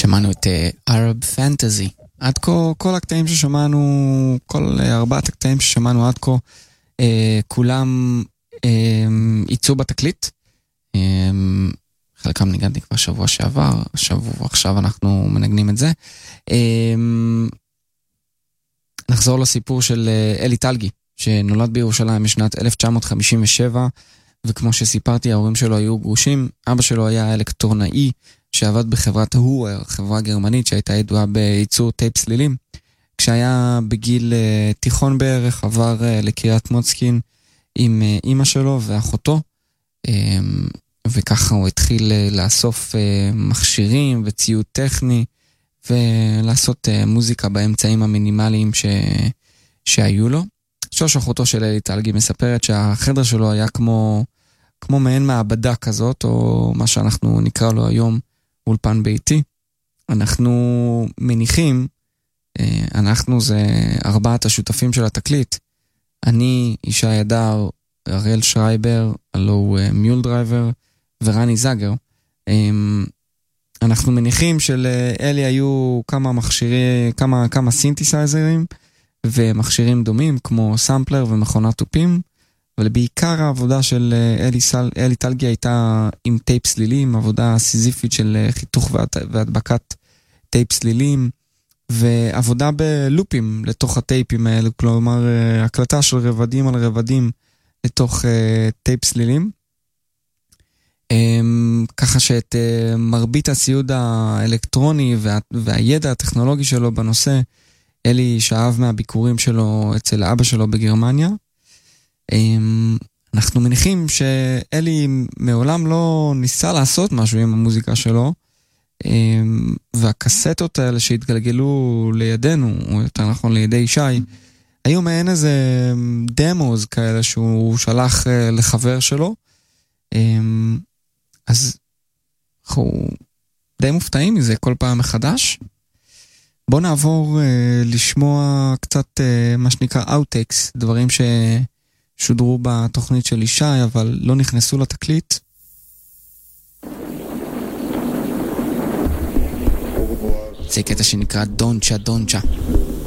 שמענו את Arab Fantasy. עד כה, כל הקטעים ששמענו, כל 4 הקטעים ששמענו עד כה, כולם ייצאו בתקליט. חלקם ניגנתי כבר שבוע שעבר, עכשיו אנחנו מנגנים את זה. נחזור לסיפור של אלי טלגי, שנולד בירושלים משנת 1957, וכמו שסיפרתי, ההורים שלו היו גרושים. אבא שלו היה אלקטרונאי, שעבד בחברת הואר, חברה גרמנית שהייתה ידועה בייצור טייפ סלילים. כשהיה בגיל תיכון בערך, עבר לקריית מוצקין עם אמא שלו ואחותו, וככה הוא התחיל לאסוף מכשירים וציוד טכני, ולעשות מוזיקה באמצעים המינימליים שהיו לו. שוש, אחותו של אלי טלגי, מספרת שהחדר שלו היה כמו מעין מעבדה כזאת, או מה שאנחנו נקרא לו היום אולפן ביתי. אנחנו מניחים, אנחנו זה 4 השותפים של התקליט, אני, ישי אדר, אריאל שרייבר, הלו מיול דרייבר, ורני זגר. אנחנו מניחים שלאלי היו כמה סינתסייזרים, ומכשירים דומים, כמו סמפלר ומכונת תופים, אבל בעיקר העבודה של אלי טלגי הייתה עם טייפ סלילים, עבודה סיזיפית של חיתוך והדבקת טייפ סלילים, ועבודה בלופים לתוך הטייפים האלו, כלומר הקלטה של רבדים על רבדים לתוך טייפ סלילים. ככה שאת מרבית הציוד האלקטרוני והידע הטכנולוגי שלו בנושא, אלי שאב מהביקורים שלו אצל אבא שלו בגרמניה. אנחנו מניחים שאלי מעולם לא ניסה לעשות משהו עם המוזיקה שלו, והקסטות האלה שהתגלגלו לידינו, או יותר נכון לידי ישי, היו מעין איזה דמוז כאלה שהוא שלח לחבר שלו. אז אנחנו די מופתעים מזה כל פעם מחדש. בוא נעבור לשמוע קצת מה שנקרא Outtakes, דברים ששודרו בתוכנית של ישי אבל לא נכנסו לתקליט. זה קטע שנקרא דונצ'ה דונצ'ה.